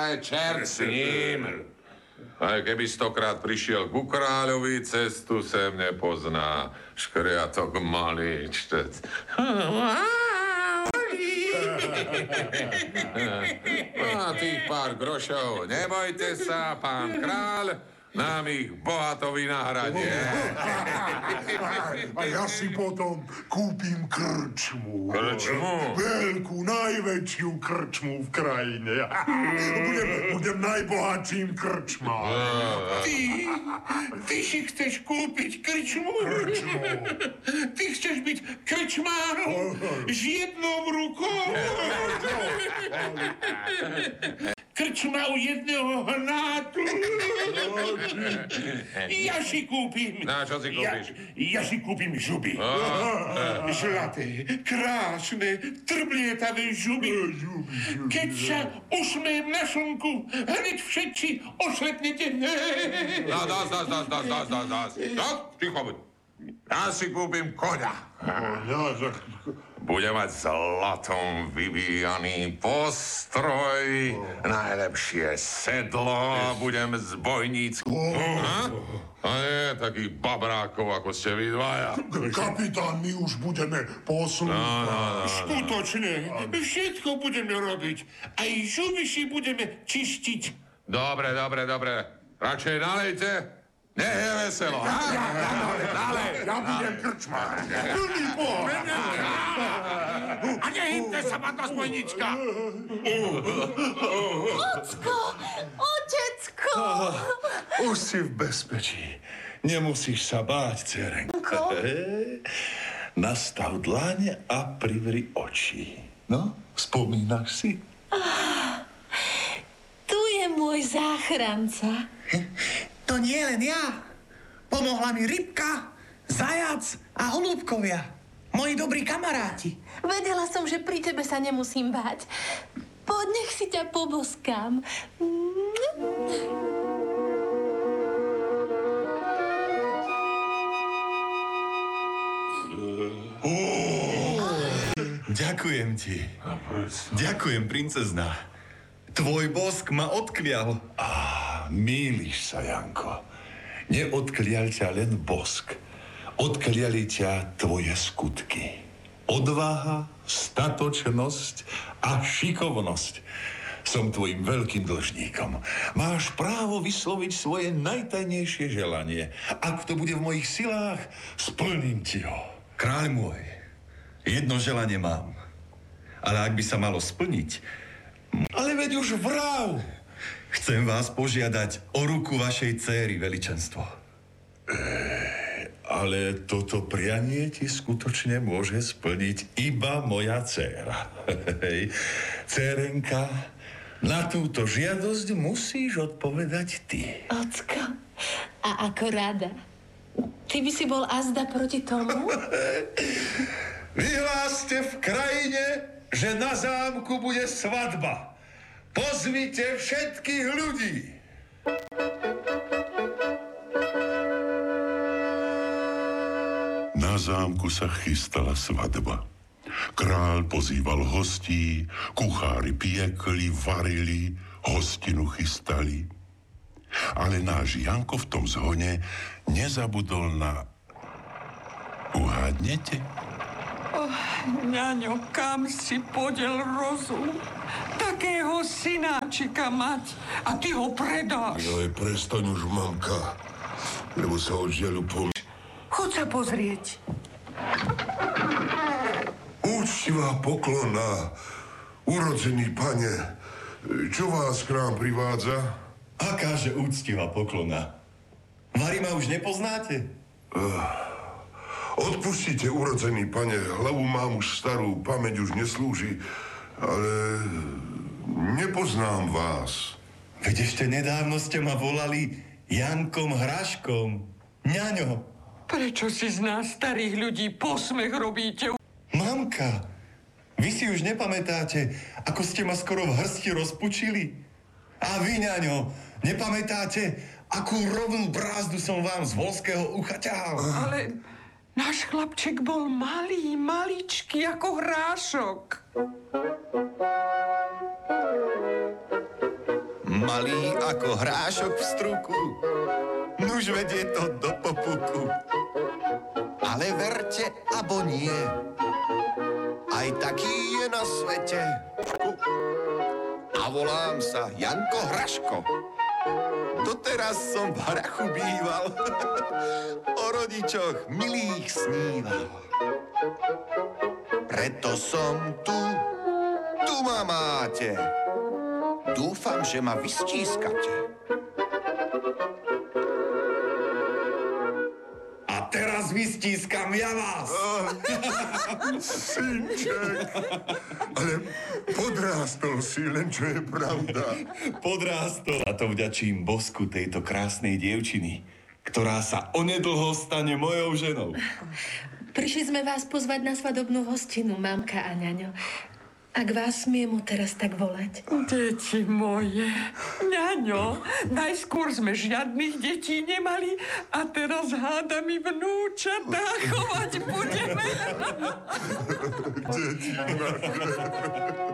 Čert s ním. Aj keby 100-krát prišiel ku kráľovi, cestu sem nepozná. Škriatok malý čtec. A tých pár grošov, nebojte sa, pán kráľ, nám ich bohato vynahradie. A ja si potom kúpim krčmu. Krčmu? Veľkú, najväčšiu krčmu v krajine. Budem najbohatším krčmárom. Ty si chceš kúpiť krčmu? Krčmu. Ty chceš byť krčmárom s jednou rukou? Krčma u jedného hnátu. Ja si kúpim. Na čo si kúpiš? Ja si kúpim žuby. Zlaté, krásne, trblietavé žuby. Keď sa usmejem na slnku, hneď všetci oslepnete. Dás. Ticho buď. Ja si kúpim koňa. Bude mať zlatom vyvíjaný postroj, najlepšie sedlo, budem zbojnícky. A nie takých babrákov, ako ste vy dvaja. Kapitán, my už budeme poslúchať. Skutočne, všetko budeme robiť. Aj žuby si budeme čistiť. Dobre. Radšej nalejte. Nech je veselo. Nalej. Ja budem krčmár. A nehybte sa, madla zbojnička. Otecko! Už si v bezpečí. Nemusíš sa báť, dcerenko. Nastav dlane a privri oči. No, spomínaš si? Tu je môj záchranca. To nie len ja. Pomohla mi rybka, zajac a holúbkovia. Moji dobrí kamaráti. Vedela som, že pri tebe sa nemusím báť. Poď, nech si ťa poboskám. Ďakujem ti. Ďakujem, princezná. Tvoj bosk ma odklial. Mýliš sa, Janko. Neodklial ťa len bosk. Odkliali ťa tvoje skutky. Odvaha, statočnosť a šikovnosť. Som tvojim veľkým dlžníkom. Máš právo vysloviť svoje najtajnejšie želanie. Ak to bude v mojich silách, splním ti ho. Kráľ môj, jedno želanie mám. Ale ak by sa malo splniť... Ale veď už vrav! Chcem vás požiadať o ruku vašej céry, veličenstvo. Ale toto prianie ti skutočne môže splniť iba moja dcéra. Cérenka, na túto žiadosť musíš odpovedať ty. Ocko, a ako rada. Ty by si bol azda proti tomu? Vyhláste v krajine, že na zámku bude svadba. Pozvite všetkých ľudí. Na zámku sa chystala svadba. Král pozýval hostí, kuchári piekli, varili, hostinu chystali. Ale náš Janko v tom zhone nezabudol na... Uhádnete? Ňaňo, kam si podiel rozum? Takého synáčika mať a ty ho predáš. Joj, prestaň už, mamka, lebo sa od žiaľu Choď sa pozrieť. Úctivá poklona, urodzený pane, čo vás k nám privádza? Akáže úctivá poklona. Varima už nepoznáte? Odpustite, urodzený pane, hlavu mám už starú, pamäť už neslúži, ale nepoznám vás. Veď ešte nedávno ste ma volali Jankom Hraškom. Ňaňo. Prečo si z nás starých ľudí posmech robíte? Mamka, vy si už nepamätáte, ako ste ma skoro v hrsti rozpučili? A vy, ňaňo, nepamätáte, akú rovnú brázdu som vám z volského ucha ťahal? Ale náš chlapček bol malý, maličký ako hrášok. malý ako hrášok v struku. Nuž vedie to do popuku. Ale verte, abo nie, aj taký je na svete. A volám sa Janko Hraško. Doteraz som v hrachu býval, o rodičoch milých sníval. Preto som tu ma máte. Dúfam, že ma vystískate. A teraz vystískam ja vás. Synček, ale podrástol si, len čo je pravda. Podrástol. A to vďačím bosku tejto krásnej dievčiny, ktorá sa onedlho stane mojou ženou. Prišli sme vás pozvať na svadobnú hostinu, mamka a ňaňo. Ak vás smiem teraz tak volať. Deti moje, ňaňo, najskôr sme žiadnych detí nemali a teraz hádami vnúčatá chovať budeme. Deti naše.